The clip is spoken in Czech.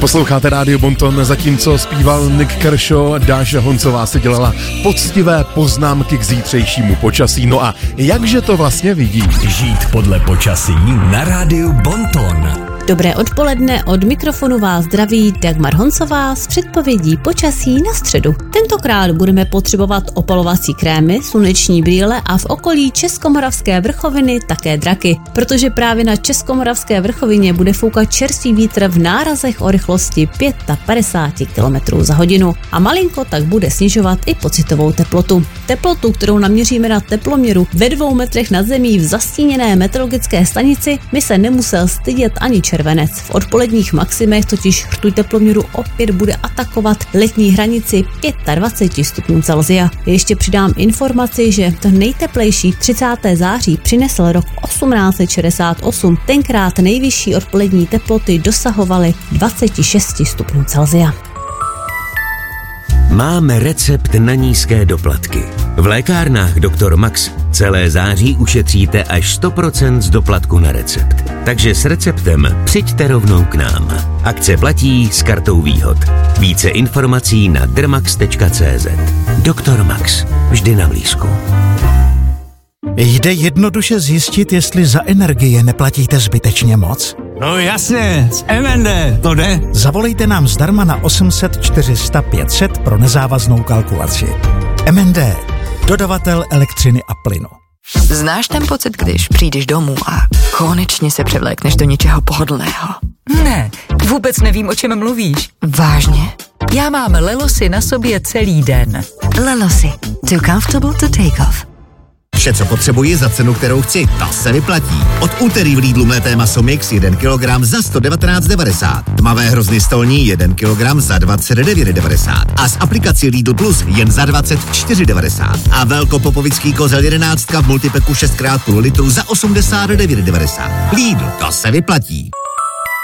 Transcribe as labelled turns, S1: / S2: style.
S1: Posloucháte Rádio Bonton, zatímco zpíval Nick Kershaw, Dáša Honcová si dělala poctivé poznámky k zítřejšímu počasí. No a jakže to vlastně vidí?
S2: Žít podle počasí na Rádiu Bonton.
S3: Dobré odpoledne, od mikrofonu vás zdraví Dagmar Honcová s předpovědí počasí na středu. Tentokrát budeme potřebovat opalovací krémy, sluneční brýle a v okolí Českomoravské vrchoviny také draky, protože právě na Českomoravské vrchovině bude foukat čerstvý vítr v nárazech o rychlosti 55 km za hodinu a malinko tak bude snižovat i pocitovou teplotu. Teplotu, kterou naměříme na teploměru ve 2 metrech nad zemí v zastíněné meteorologické stanici, by se nemusel stydět ani červenec. V odpoledních maximech totiž rtuť teploměru opět bude atakovat letní hranici 25 stupňů Celsia. Ještě přidám informaci, že to nejteplejší 30. září přinesl rok 1868. Tenkrát nejvyšší odpolední teploty dosahovaly 26 stupňů Celsia.
S4: Máme recept na nízké doplatky. V lékárnách Dr. Max celé září ušetříte až 100% z doplatku na recept. Takže s receptem přijďte rovnou k nám. Akce platí s kartou výhod. Více informací na drmax.cz. Dr. Max. Vždy na blízku.
S5: Jde jednoduše zjistit, jestli za energie neplatíte zbytečně moc?
S2: No jasně, z MND, to jde.
S5: Zavolejte nám zdarma na 800 400 500 pro nezávaznou kalkulaci. MND, dodavatel elektřiny a plynu.
S6: Znáš ten pocit, když přijdeš domů a konečně se převlékneš do něčeho pohodlného?
S7: Ne, vůbec nevím, o čem mluvíš.
S6: Vážně?
S7: Já mám Lelosy na sobě celý den.
S6: Lelosy. Too comfortable to take off.
S8: Vše, co potřebuji za cenu, kterou chci, to se vyplatí. Od úterý v Lidlu mlété maso mix 1 kg za 119,90. Tmavé hrozny stolní 1 kg za 29,90. A z aplikací Lidl Plus jen za 24,90. A velkopopovický kozel 11 v multipeku 6x půl litru za 89,90. Lidl, to se vyplatí.